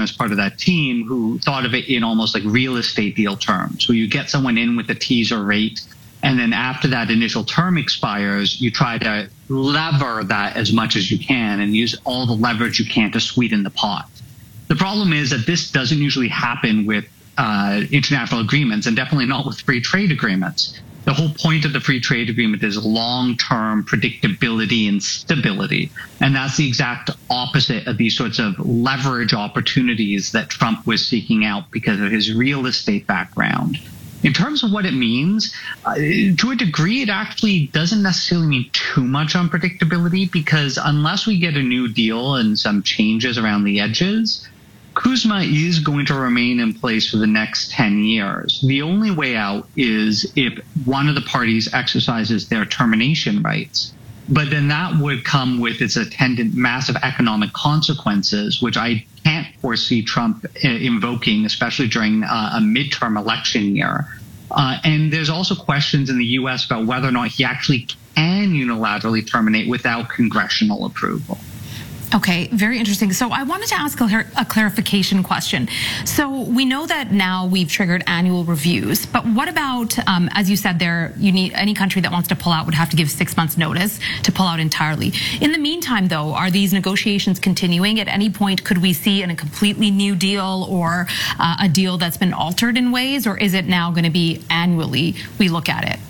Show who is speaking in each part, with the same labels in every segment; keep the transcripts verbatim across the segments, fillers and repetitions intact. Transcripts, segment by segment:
Speaker 1: as part of that team who thought of it in almost like real estate deal terms, where you get someone in with a teaser rate, and then after that initial term expires, you try to lever that as much as you can and use all the leverage you can to sweeten the pot. The problem is that this doesn't usually happen with uh, international agreements, and definitely not with free trade agreements. The whole point of the free trade agreement is long-term predictability and stability. And that's the exact opposite of these sorts of leverage opportunities that Trump was seeking out because of his real estate background. In terms of what it means, uh, to a degree, it actually doesn't necessarily mean too much unpredictability, because unless we get a new deal and some changes around the edges, CUSMA is going to remain in place for the next ten years. The only way out is if one of the parties exercises their termination rights. But then that would come with its attendant massive economic consequences, which I can't foresee Trump invoking, especially during uh, a midterm election year. Uh, and there's also questions in the U S about whether or not he actually can unilaterally terminate without congressional approval.
Speaker 2: Okay, very interesting. So I wanted to ask a, a clarification question. So we know that now we've triggered annual reviews, but what about, um, as you said there, you need any country that wants to pull out would have to give six months notice to pull out entirely. In the meantime, though, are these negotiations continuing? At any point, could we see in a completely new deal or uh, a deal that's been altered in ways, or is it now going to be annually we look at it?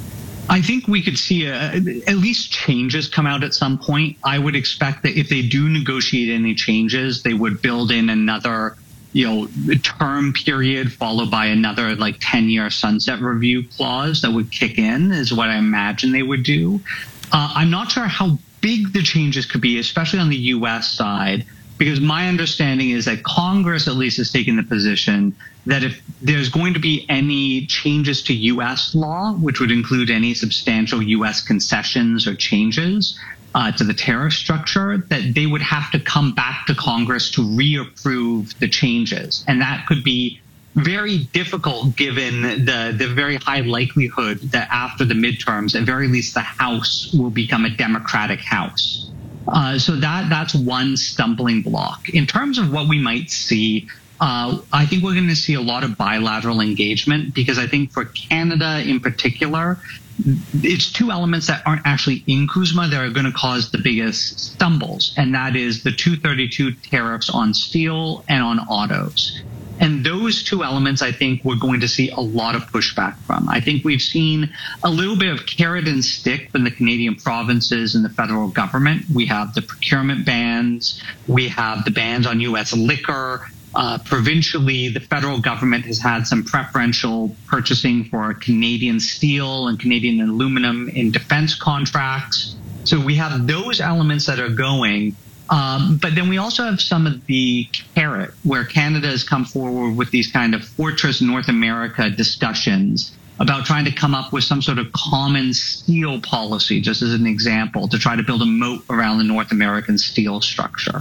Speaker 1: I think we could see a, at least changes come out at some point. I would expect that if they do negotiate any changes, they would build in another, you know, term period followed by another like ten-year sunset review clause that would kick in, is what I imagine they would do. Uh, I'm not sure how big the changes could be, especially on the U S side, because my understanding is that Congress at least has taken the position that if there's going to be any changes to U S law, which would include any substantial U S concessions or changes uh, to the tariff structure, that they would have to come back to Congress to reapprove the changes. And that could be very difficult given the, the very high likelihood that after the midterms, at very least the House will become a Democratic House. Uh, so that that's one stumbling block. In terms of what we might see, uh, I think we're going to see a lot of bilateral engagement, because I think for Canada in particular, it's two elements that aren't actually in CUSMA that are going to cause the biggest stumbles, and that is the two thirty-two tariffs on steel and on autos. And those two elements, I think, we're going to see a lot of pushback from. I think we've seen a little bit of carrot and stick from the Canadian provinces and the federal government. We have the procurement bans. We have the bans on U S liquor. Uh, provincially, the federal government has had some preferential purchasing for Canadian steel and Canadian aluminum in defense contracts. So we have those elements that are going. Um, but then we also have some of the carrot, where Canada has come forward with these kind of Fortress North America discussions about trying to come up with some sort of common steel policy, just as an example, to try to build a moat around the North American steel structure.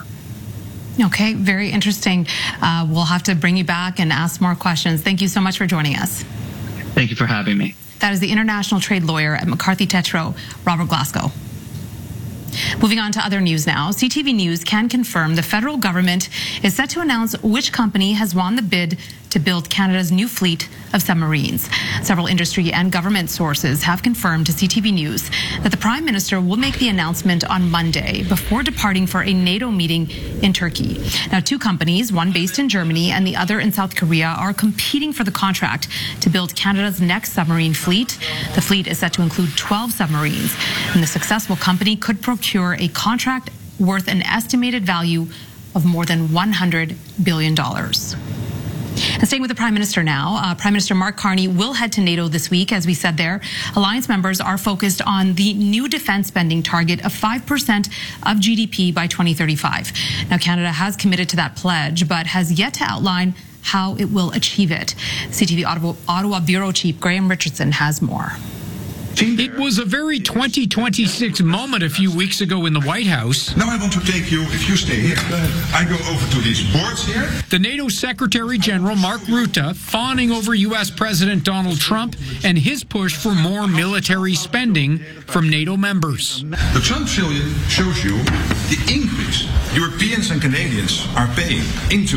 Speaker 2: Okay, very interesting. Uh, we'll have to bring you back and ask more questions. Thank you so much for joining us.
Speaker 1: Thank you for having me.
Speaker 2: That is the international trade lawyer at McCarthy Tétrault, Robert Glasgow. Moving on to other news now, C T V News can confirm the federal government is set to announce which company has won the bid to build Canada's new fleet of submarines. Several industry and government sources have confirmed to C T V News that the Prime Minister will make the announcement on Monday before departing for a NATO meeting in Turkey. Now, two companies, one based in Germany and the other in South Korea, are competing for the contract to build Canada's next submarine fleet. The fleet is set to include twelve submarines, and the successful company could procure a contract worth an estimated value of more than one hundred billion dollars. And staying with the Prime Minister now, uh, Prime Minister Mark Carney will head to NATO this week. As we said there, alliance members are focused on the new defense spending target of five percent of G D P by twenty thirty-five. Now, Canada has committed to that pledge, but has yet to outline how it will achieve it. C T V Ottawa, Ottawa Bureau Chief Graham Richardson has more.
Speaker 3: It was a very twenty twenty-six moment a few weeks ago in the White House.
Speaker 4: Now I want to take you, if you stay here, I go over to these boards here.
Speaker 3: The NATO Secretary General Mark Rutte fawning over U S President Donald Trump and his push for more military spending from NATO members.
Speaker 4: The Trump trillion shows you the increase Europeans and Canadians are paying into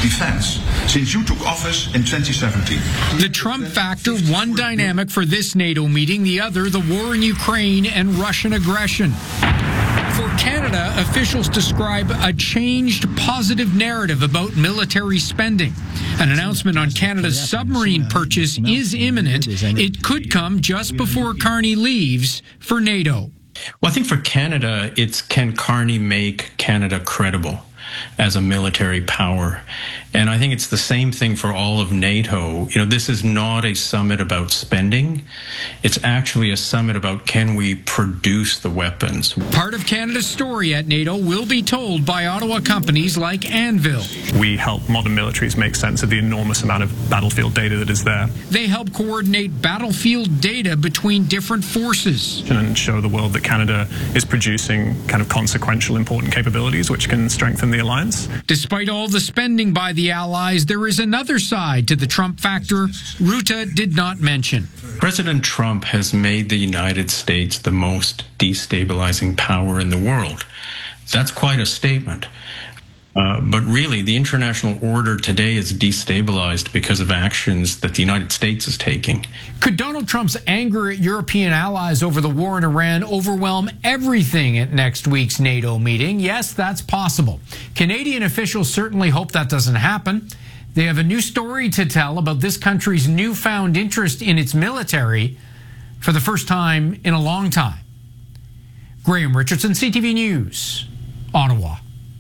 Speaker 4: defense since you took office in twenty seventeen.
Speaker 3: The Trump factor, one dynamic for this NATO meeting, the other, the war in Ukraine and Russian aggression. For Canada, officials describe a changed positive narrative about military spending. An announcement on Canada's submarine purchase is imminent. It could come just before Carney leaves for NATO.
Speaker 5: Well, I think for Canada, it's can Carney make Canada credible as a military power? And I think it's the same thing for all of NATO. You know, this is not a summit about spending. It's actually a summit about can we produce the weapons.
Speaker 3: Part of Canada's story at NATO will be told by Ottawa companies like Anvil.
Speaker 6: We help modern militaries make sense of the enormous amount of battlefield data that is there.
Speaker 3: They help coordinate battlefield data between different forces.
Speaker 6: And show the world that Canada is producing kind of consequential, important capabilities which can strengthen the alliance.
Speaker 3: Despite all the spending by the allies, there is another side to the Trump factor Ruta did not mention.
Speaker 5: President Trump has made the United States the most destabilizing power in the world. That's quite a statement. Uh, but really, the international order today is destabilized because of actions that the United States is taking.
Speaker 3: Could Donald Trump's anger at European allies over the war in Iran overwhelm everything at next week's NATO meeting? Yes, that's possible. Canadian officials certainly hope that doesn't happen. They have a new story to tell about this country's newfound interest in its military for the first time in a long time. Graham Richardson, C T V News, Ottawa.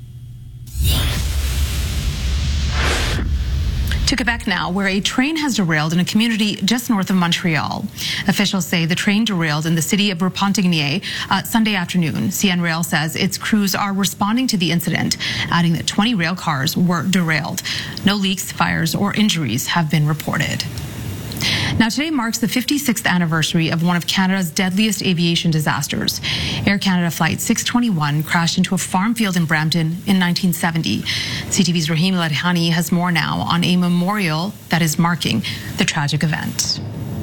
Speaker 2: To Quebec now, where a train has derailed in a community just north of Montreal. Officials say the train derailed in the city of Repentigny uh, Sunday afternoon. C N Rail says its crews are responding to the incident, adding that twenty rail cars were derailed. No leaks, fires, or injuries have been reported. Now, today marks the fifty-sixth anniversary of one of Canada's deadliest aviation disasters. Air Canada Flight six twenty-one crashed into a farm field in Brampton in nineteen seventy. C T V's Rahim Ladhani has more now on a memorial that is marking the tragic event.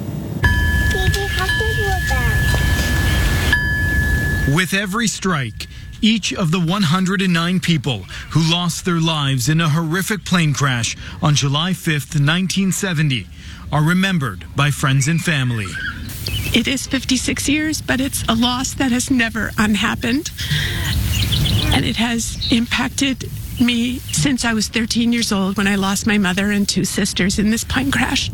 Speaker 7: With every strike, each of the one hundred nine people who lost their lives in a horrific plane crash on July fifth, nineteen seventy, are remembered by friends and family.
Speaker 8: It is fifty-six years, but it's a loss that has never unhappened. And it has impacted me since I was thirteen years old when I lost my mother and two sisters in this plane crash.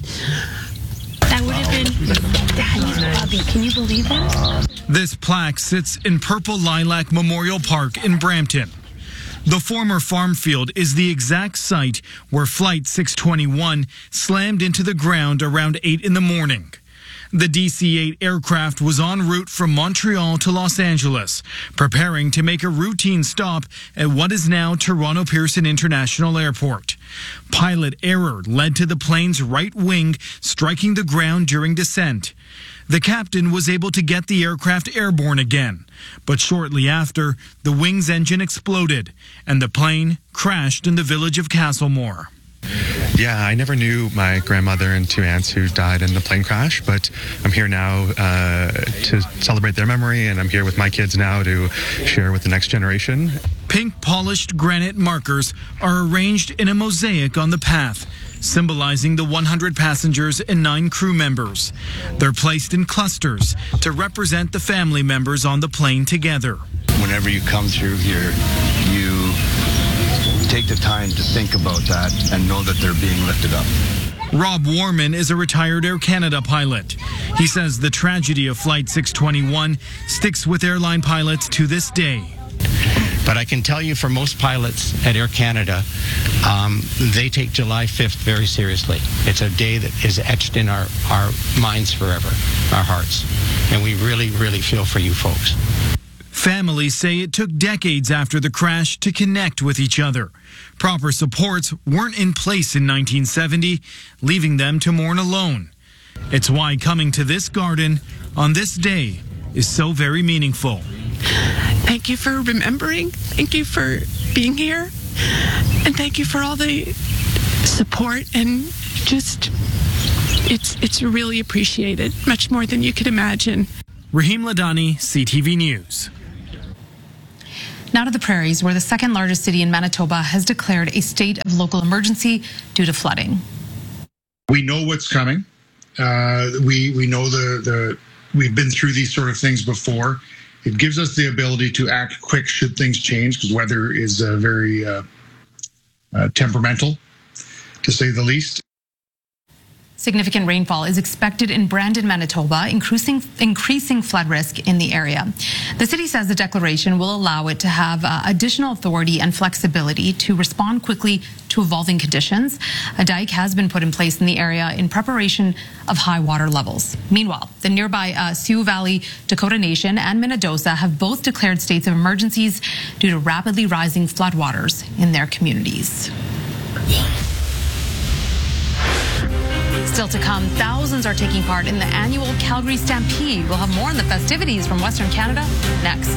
Speaker 8: That would have been Daddy's Bobby. Can you believe that?
Speaker 7: This plaque sits in Purple Lilac Memorial Park in Brampton. The former farm field is the exact site where Flight six twenty-one slammed into the ground around eight in the morning. The D C eight aircraft was en route from Montreal to Los Angeles, preparing to make a routine stop at what is now Toronto Pearson International Airport. Pilot error led to the plane's right wing striking the ground during descent. The captain was able to get the aircraft airborne again, but shortly after, the wing's engine exploded and the plane crashed in the village of Castlemore.
Speaker 9: Yeah, I never knew my grandmother and two aunts who died in the plane crash, but I'm here now uh, to celebrate their memory, and I'm here with my kids now to share with the next generation.
Speaker 7: Pink polished granite markers are arranged in a mosaic on the path, symbolizing the one hundred passengers and nine crew members. They're placed in clusters to represent the family members on the plane together.
Speaker 10: Whenever you come through here, you take the time to think about that and know that they're being lifted up.
Speaker 7: Rob Warman is a retired Air Canada pilot. He says the tragedy of Flight six twenty-one sticks with airline pilots to this day.
Speaker 11: But I can tell you for most pilots at Air Canada, um, they take July fifth very seriously. It's a day that is etched in our, our minds forever, our hearts. And we really, really feel for you folks.
Speaker 7: Families say it took decades after the crash to connect with each other. Proper supports weren't in place in nineteen seventy, leaving them to mourn alone. It's why coming to this garden on this day is so very meaningful.
Speaker 8: Thank you for remembering. Thank you for being here. And thank you for all the support and just, it's it's really appreciated, much more than you could imagine.
Speaker 7: Rahim Ladani, C T V News.
Speaker 2: Now to the prairies, where the second largest city in Manitoba has declared a state of local emergency due to flooding.
Speaker 12: We know what's coming. Uh, we we know the, the we've been through these sort of things before. It gives us the ability to act quick should things change, because weather is uh, very uh, uh, temperamental, to say the least.
Speaker 2: Significant rainfall is expected in Brandon, Manitoba, increasing, increasing flood risk in the area. The city says the declaration will allow it to have uh, additional authority and flexibility to respond quickly to evolving conditions. A dike has been put in place in the area in preparation of high water levels. Meanwhile, the nearby uh, Sioux Valley, Dakota Nation, and Minnedosa have both declared states of emergencies due to rapidly rising floodwaters in their communities. Still to come, thousands are taking part in the annual Calgary Stampede. We'll have more on the festivities from Western Canada next.